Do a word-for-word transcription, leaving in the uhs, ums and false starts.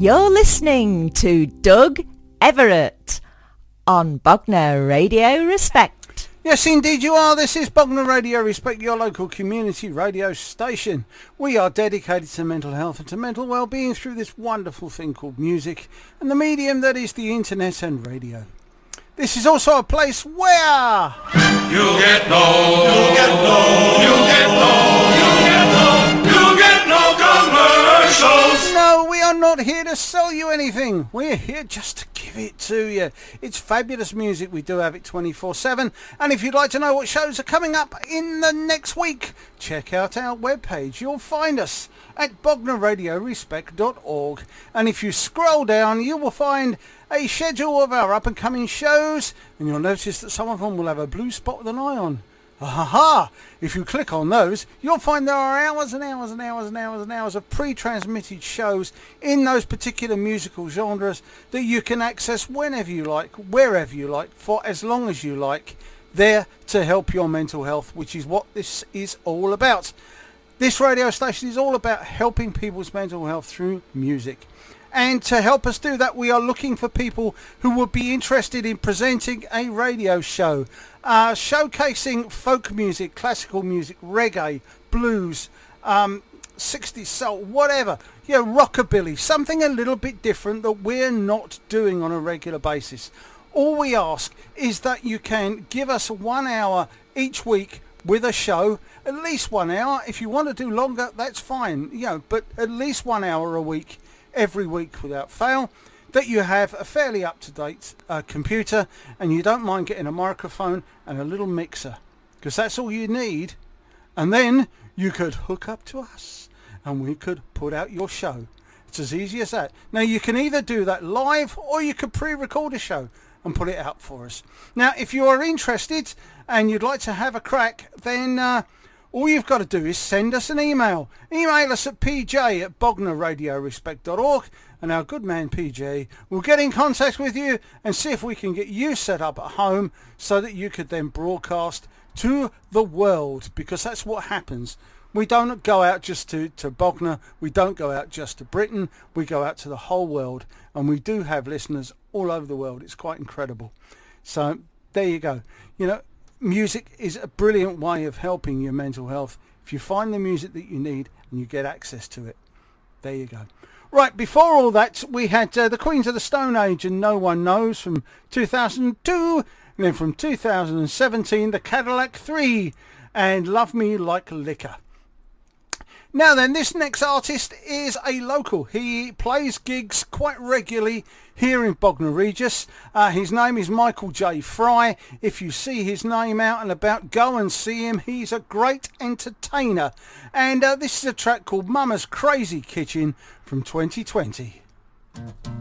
You're listening to Doug Everett on Bognor Radio Respect. Yes, indeed you are. This is Bognor Radio Respect, your local community radio station. We are dedicated to mental health and to mental well-being through this wonderful thing called music and the medium that is the internet and radio. This is also a place where you get no, you get no, you get no, you get no, you get no commercials. No, we are not here to sell you anything. We're here just to give it to you. It's fabulous music. We do have it twenty-four seven. And if you'd like to know what shows are coming up in the next week, check out our webpage. You'll find us at bognor radio respect dot org. And if you scroll down, you will find a schedule of our up-and-coming shows, and you'll notice that some of them will have a blue spot with an eye on. Ha! If you click on those, you'll find there are hours and hours and hours and hours and hours of pre-transmitted shows in those particular musical genres that you can access whenever you like, wherever you like, for as long as you like, there to help your mental health, which is what this is all about. This radio station is all about helping people's mental health through music. And to help us do that, we are looking for people who would be interested in presenting a radio show, uh, showcasing folk music, classical music, reggae, blues, um, sixties soul, whatever, you know, rockabilly, something a little bit different that we're not doing on a regular basis. All we ask is that you can give us one hour each week with a show, at least one hour. If you want to do longer, that's fine, you know, but at least one hour a week, every week without fail, that you have a fairly up-to-date uh, computer and you don't mind getting a microphone and a little mixer, because that's all you need, and then you could hook up to us and we could put out your show. It's as easy as that. Now you can either do that live or you could pre-record a show and put it out for us. Now if you are interested and you'd like to have a crack, then uh, all you've got to do is send us an email. Email us at p j at bognor radio respect dot org, and our good man P J will get in contact with you and see if we can get you set up at home so that you could then broadcast to the world, because that's what happens. We don't go out just to, to Bognor, we don't go out just to Britain, we go out to the whole world, and we do have listeners all over the world. It's quite incredible. So there you go. You know, music is a brilliant way of helping your mental health if you find the music that you need and you get access to it. There you go. Right, before all that, we had uh, the Queens of the Stone Age and No One Knows from two thousand two, and then from two thousand seventeen, the Cadillac three and Love Me Like Liquor. Now then, this next artist is a local. He plays gigs quite regularly here in Bognor Regis. Uh, his name is Michael J. Fry. If you see his name out and about, go and see him. He's a great entertainer. And uh, this is a track called Mama's Crazy Kitchen from twenty twenty.